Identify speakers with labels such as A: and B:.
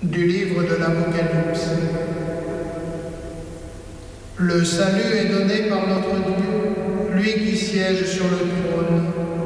A: Du livre de l'Apocalypse. Le salut est donné par notre Dieu, lui qui siège sur le trône,